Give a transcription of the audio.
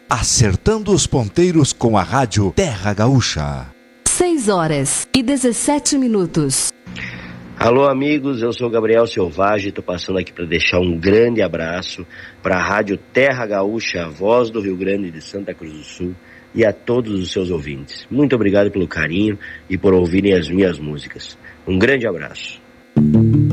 acertando os ponteiros com a rádio Terra Gaúcha. 6h17. Alô amigos, eu sou Gabriel Selvagem, estou passando aqui para deixar um grande abraço para a rádio Terra Gaúcha, a voz do Rio Grande de Santa Cruz do Sul, e a todos os seus ouvintes. Muito obrigado pelo carinho e por ouvirem as minhas músicas. Um grande abraço.